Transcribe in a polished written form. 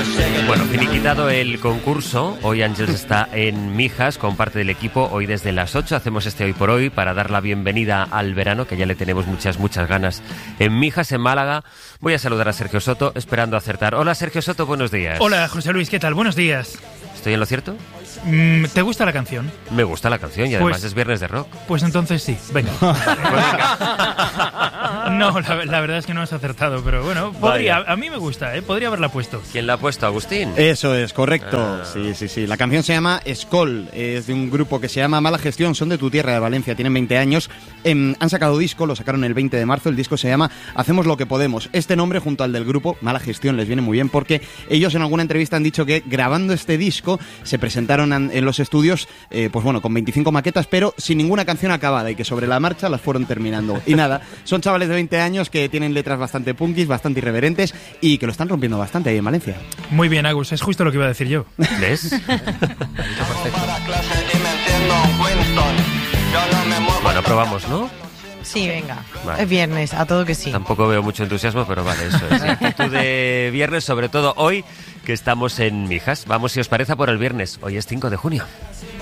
Bueno, finiquitado el concurso, hoy Ángels está en Mijas con parte del equipo. Hoy desde las 8 hacemos este Hoy por Hoy para dar la bienvenida al verano, que ya le tenemos muchas ganas en Mijas, en Málaga. Voy a saludar a Sergio Soto, esperando acertar. Hola Sergio Soto, buenos días. Hola José Luis, ¿qué tal? Buenos días. ¿Estoy en lo cierto? ¿Te gusta la canción? Me gusta la canción y además es viernes de rock. Pues entonces sí, venga. No, la verdad es que no has acertado, pero bueno, podría, a mí me gusta, podría haberla puesto. ¿Quién la ha puesto, Agustín? Eso es, correcto. Sí. La canción se llama Skol, es de un grupo que se llama Mala Gestión, son de tu tierra, de Valencia, tienen 20 años. Han sacado disco, lo sacaron el 20 de marzo, el disco se llama Hacemos lo que podemos. Este nombre junto al del grupo, Mala Gestión, les viene muy bien porque ellos en alguna entrevista han dicho que grabando este disco se presentaron en los estudios, pues bueno, con 25 maquetas, pero sin ninguna canción acabada y que sobre la marcha las fueron terminando. Y nada, son chavales de 20 años que tienen letras bastante punkis, bastante irreverentes y que lo están rompiendo bastante ahí en Valencia. Muy bien, Agus, es justo lo que iba a decir yo. ¿Ves? Bueno, probamos, ¿no? Sí, venga. Vale. Es viernes, a todo que sí. Tampoco veo mucho entusiasmo, pero vale, eso es. Actitud de viernes, sobre todo hoy, que estamos en Mijas. Vamos, si os parece, por el viernes. Hoy es 5 de junio.